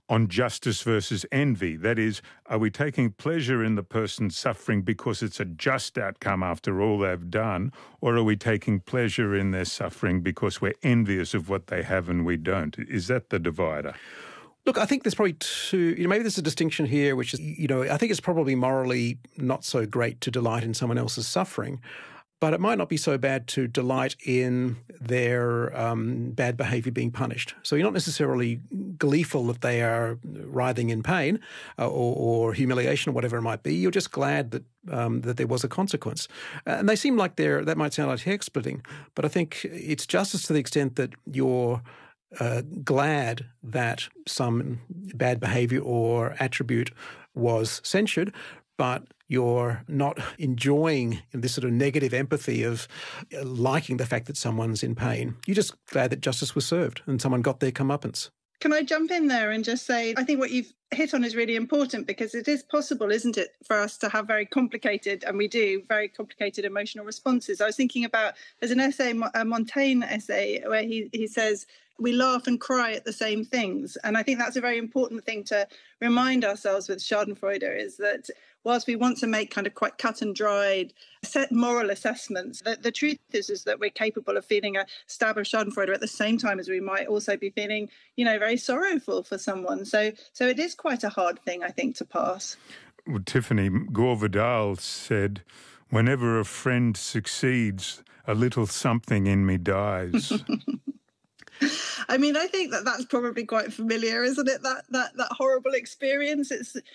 on justice versus envy. That is, are we taking pleasure in the person suffering because it's a just outcome after all they've done, or are we taking pleasure in their suffering because we're envious of what they have and we don't? Is that the divider? Look, I think there's probably maybe there's a distinction here, which is, I think it's probably morally not so great to delight in someone else's suffering, but it might not be so bad to delight in their bad behaviour being punished. So you're not necessarily gleeful that they are writhing in pain or humiliation or whatever it might be. You're just glad that that there was a consequence. And they seem like that might sound like hair splitting, but I think it's justice to the extent that you're glad that some bad behaviour or attribute was censured, but you're not enjoying this sort of negative empathy of liking the fact that someone's in pain. You're just glad that justice was served and someone got their comeuppance. Can I jump in there and just say, I think what you've hit on is really important, because it is possible, isn't it, for us to have very complicated emotional responses. I was thinking about, there's an essay, a Montaigne essay, where he says, we laugh and cry at the same things. And I think that's a very important thing to remind ourselves with Schadenfreude, is that whilst we want to make kind of quite cut and dried moral assessments, the truth is that we're capable of feeling a stab of Schadenfreude at the same time as we might also be feeling, very sorrowful for someone. So it is quite a hard thing, I think, to pass. Well, Tiffany, Gore Vidal said, whenever a friend succeeds, a little something in me dies. I mean, I think that's probably quite familiar, isn't it? That horrible experience.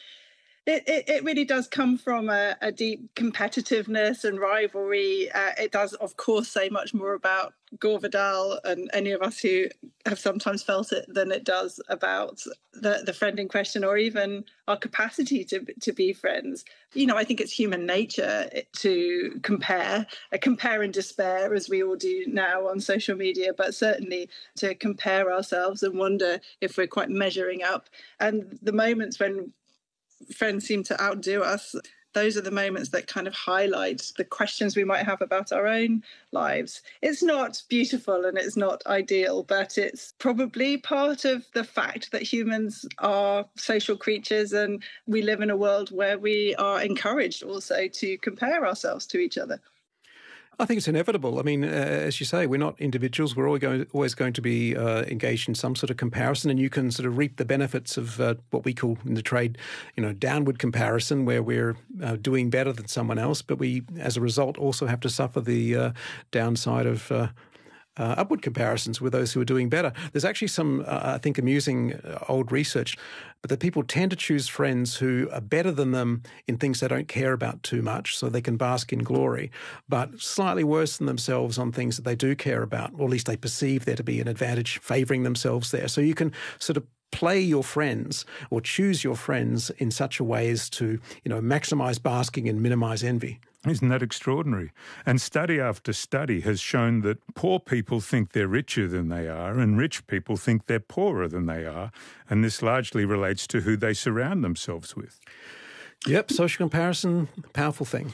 It really does come from a deep competitiveness and rivalry. It does, of course, say much more about Gore Vidal and any of us who have sometimes felt it than it does about the friend in question, or even our capacity to be friends. I think it's human nature to compare and despair, as we all do now on social media, but certainly to compare ourselves and wonder if we're quite measuring up. And the moments when friends seem to outdo us, those are the moments that kind of highlight the questions we might have about our own lives. It's not beautiful and it's not ideal, but it's probably part of the fact that humans are social creatures, and we live in a world where we are encouraged also to compare ourselves to each other. I think it's inevitable. I mean, as you say, we're not individuals. We're always going to be engaged in some sort of comparison, and you can sort of reap the benefits of what we call in the trade, downward comparison, where we're doing better than someone else, but we, as a result, also have to suffer the downside of upward comparisons with those who are doing better. There's actually some, I think, amusing old research, but that people tend to choose friends who are better than them in things they don't care about too much, so they can bask in glory, but slightly worse than themselves on things that they do care about, or at least they perceive there to be an advantage favouring themselves there. So you can sort of play your friends or choose your friends in such a way as to, maximise basking and minimise envy. Isn't that extraordinary? And study after study has shown that poor people think they're richer than they are, and rich people think they're poorer than they are. And this largely relates to who they surround themselves with. Yep, social comparison, powerful thing.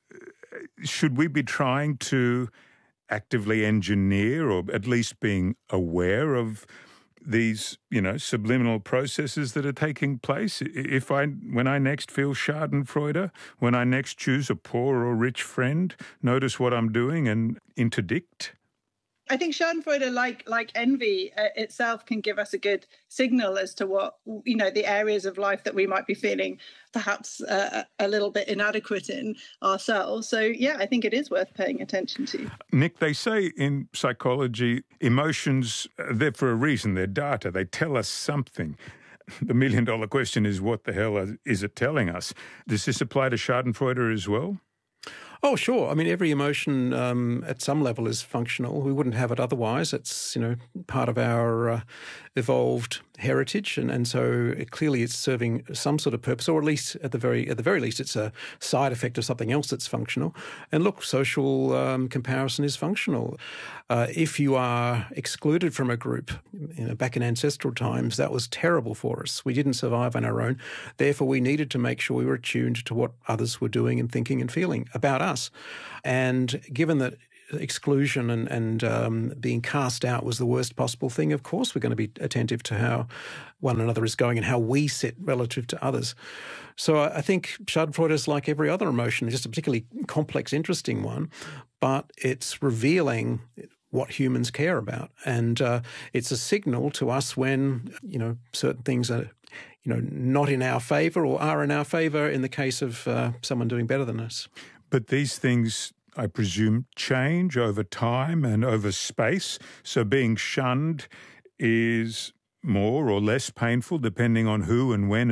Should we be trying to actively engineer, or at least being aware of these, subliminal processes that are taking place? When I next feel Schadenfreude, when I next choose a poor or rich friend, notice what I'm doing and interdict? I think Schadenfreude, like envy itself, can give us a good signal as to what, the areas of life that we might be feeling perhaps a little bit inadequate in ourselves. So, yeah, I think it is worth paying attention to. Nick, they say in psychology, emotions, they're for a reason, they're data, they tell us something. The million-dollar question is, what the hell is it telling us? Does this apply to Schadenfreude as well? Oh, sure. I mean, every emotion at some level is functional. We wouldn't have it otherwise. It's, part of our evolved heritage, and so clearly it's serving some sort of purpose, or at least at the very least, it's a side effect of something else that's functional. And look, social comparison is functional. If you are excluded from a group, back in ancestral times, that was terrible for us. We didn't survive on our own. Therefore, we needed to make sure we were attuned to what others were doing and thinking and feeling about us. And given that exclusion and being cast out was the worst possible thing, of course we're going to be attentive to how one another is going and how we sit relative to others. So I think Schadenfreude is like every other emotion, just a particularly complex, interesting one, but it's revealing what humans care about. And it's a signal to us when, certain things are, not in our favour or are in our favour in the case of someone doing better than us. But these things, I presume, change over time and over space. So being shunned is more or less painful depending on who and when